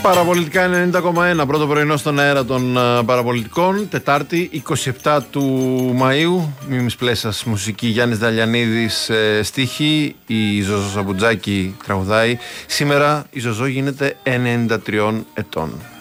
Παραπολιτικά 90,1, πρώτο πρωινό στον αέρα των παραπολιτικών. Τετάρτη 27 του Μαΐου. Μίμης Πλέσας μουσική, Γιάννης Δαλιανίδης στίχη, η Ζωζό Σαμπουτζάκη τραγουδάει. Σήμερα η Ζωζό γίνεται 93 ετών.